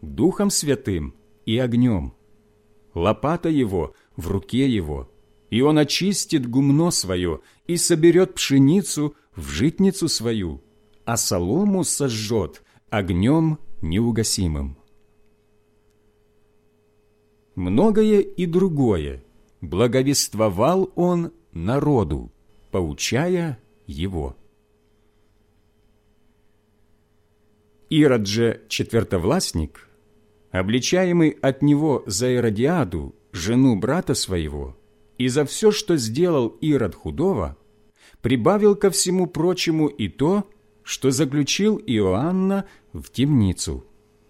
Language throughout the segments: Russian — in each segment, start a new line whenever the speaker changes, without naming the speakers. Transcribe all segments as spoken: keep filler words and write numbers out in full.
Духом Святым и огнем. Лопата его в руке его, и он очистит гумно свое и соберет пшеницу в житницу свою, а солому сожжет огнем неугасимым. Многое и другое благовествовал он народу, поучая его. Ирод же четвертовластник, обличаемый от него за Иродиаду, жену брата своего, и за все, что сделал Ирод худого, прибавил ко всему прочему и то, что заключил Иоанна в темницу.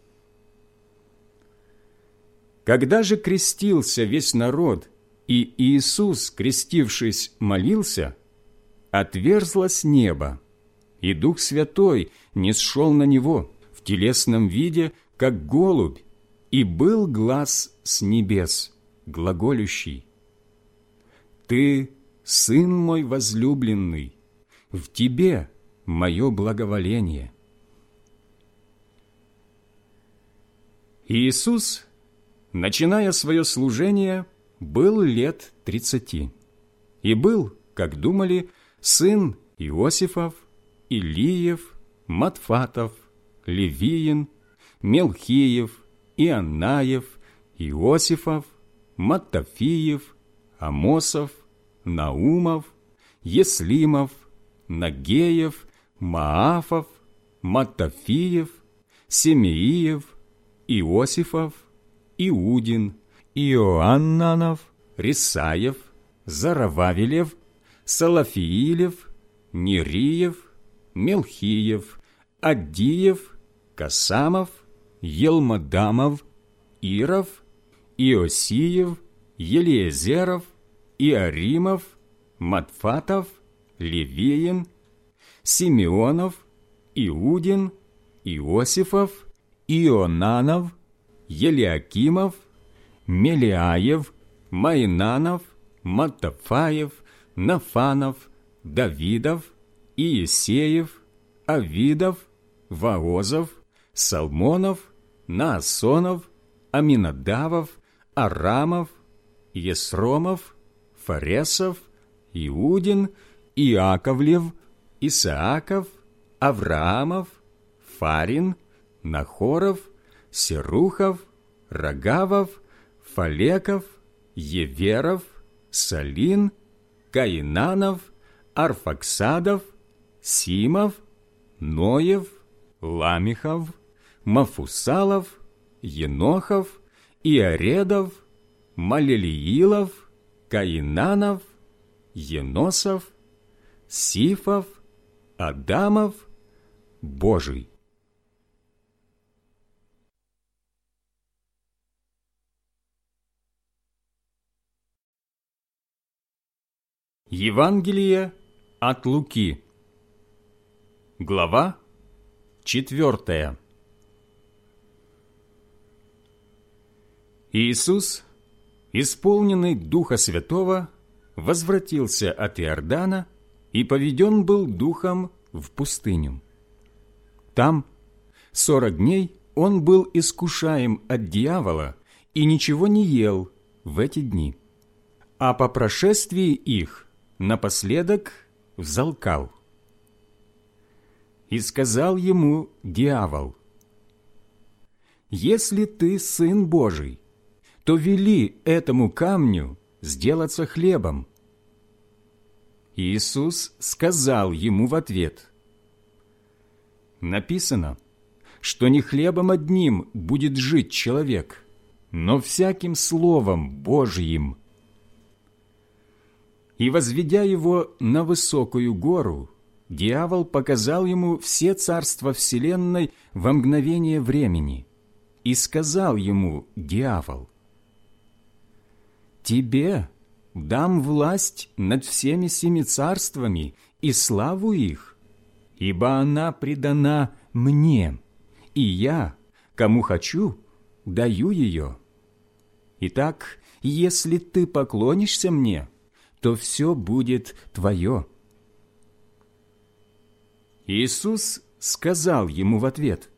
Когда же крестился весь народ, и Иисус, крестившись, молился, отверзлось небо, и Дух Святой нисшел на него в телесном виде, как голубь, и был глас с небес, глаголющий: «Ты, Сын мой возлюбленный, в Тебе мое благоволение». Иисус, начиная свое служение, был лет тридцати, и был, как думали, сын Иосифов, Илиев, Матфатов, Левиин, Мелхиев, Ионаев, Иосифов, Маттафиев, Амосов, Наумов, Еслимов, Нагеев, Маафов, Маттафиев, Семеиев, Иосифов, Иудин, Иоаннанов, Рисаев, Зарававелев, Салафиилев, Нериев, Мелхиев, Аддиев, Касамов, Елмадамов, Иров, Иосиев, Елиезеров, Иаримов, Матфатов, Левиин, Симеонов, Иудин, Иосифов, Ионанов, Елиакимов, Мелиаев, Майнанов, Маттафаев, Нафанов, Давидов, Иесеев, Авидов, Воозов, Салмонов, Наасонов, Аминадавов, Арамов, Есромов, Фаресов, Иудин, Иаковлев, Исааков, Авраамов, Фарин, Нахоров, Серухов, Рагавов, Фалеков, Еверов, Салин, Каинанов, Арфаксадов, Симов, Ноев, Ламихов, Мафусалов, Енохов, Иоредов, Малелиилов, Каинанов, Еносов, Сифов, Адамов, Божий. Евангелие от Луки. Глава четвертая. Иисус, исполненный Духа Святого, возвратился от Иордана и поведен был Духом в пустыню. Там сорок дней он был искушаем от дьявола и ничего не ел в эти дни. А по прошествии их напоследок взалкал. И сказал ему дьявол: «Если ты Сын Божий, то вели этому камню сделаться хлебом». Иисус сказал ему в ответ: «Написано, что не хлебом одним будет жить человек, но всяким словом Божьим». И, возведя его на высокую гору, дьявол показал ему все царства вселенной во мгновение времени, и сказал ему дьявол: «Тебе дам власть над всеми семи царствами и славу их, ибо она предана мне, и я, кому хочу, даю ее. Итак, если ты поклонишься мне, то все будет твое». Иисус сказал ему в ответ: